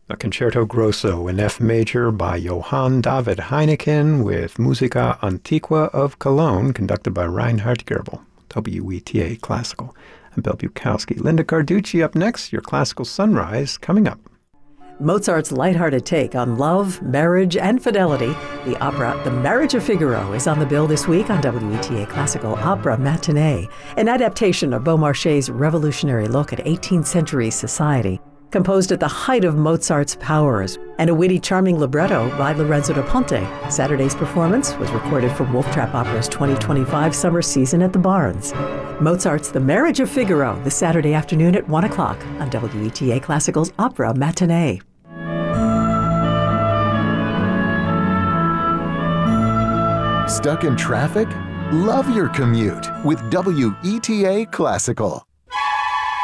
A Concerto Grosso in F major by Johann David Heineken with Musica Antiqua of Cologne, conducted by Reinhard Goebel. WETA Classical. I'm Bill Bukowski. Linda Carducci up next. Your Classical Sunrise coming up. Mozart's lighthearted take on love, marriage, and fidelity. The opera The Marriage of Figaro is on the bill this week on WETA Classical Opera Matinee, an adaptation of Beaumarchais' revolutionary look at 18th century society, composed at the height of Mozart's powers, and a witty, charming libretto by Lorenzo da Ponte. Saturday's performance was recorded for Wolf Trap Opera's 2025 summer season at the Barns. Mozart's The Marriage of Figaro this Saturday afternoon at 1 o'clock on WETA Classical's Opera Matinee. Stuck in traffic? Love your commute with WETA Classical.